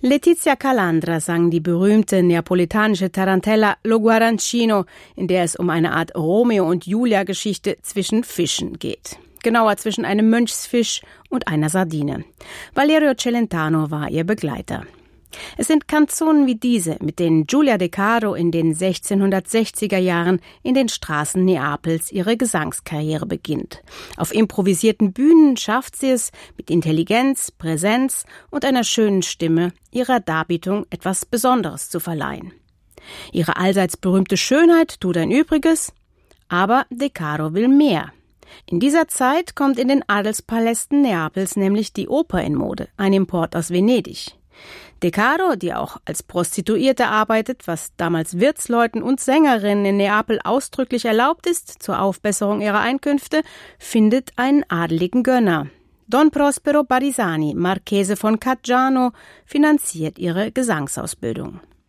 Letizia Calandra sang die berühmte neapolitanische Tarantella Lo Guarancino, in der es um eine Art Romeo- und Julia-Geschichte zwischen Fischen geht. Genauer zwischen einem Mönchsfisch und einer Sardine. Valerio Celentano war ihr Begleiter. Es sind Canzonen wie diese, mit denen Giulia De Caro in den 1660er Jahren in den Straßen Neapels ihre Gesangskarriere beginnt. Auf improvisierten Bühnen schafft sie es, mit Intelligenz, Präsenz und einer schönen Stimme ihrer Darbietung etwas Besonderes zu verleihen. Ihre allseits berühmte Schönheit tut ein Übriges, aber De Caro will mehr. In dieser Zeit kommt in den Adelspalästen Neapels nämlich die Oper in Mode, ein Import aus Venedig. De Caro, die auch als Prostituierte arbeitet, was damals Wirtsleuten und Sängerinnen in Neapel ausdrücklich erlaubt ist, zur Aufbesserung ihrer Einkünfte, findet einen adeligen Gönner. Don Prospero Barisani, Marchese von Caggiano, finanziert ihre Gesangsausbildung.